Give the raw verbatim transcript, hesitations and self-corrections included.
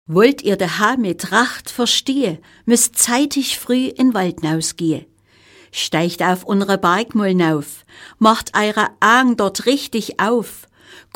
Wollt ihr daheim mit Tracht verstehe, müsst zeitig früh in Wald nausgehe. Steigt auf unsere Bergmullen auf, macht eure Augen dort richtig auf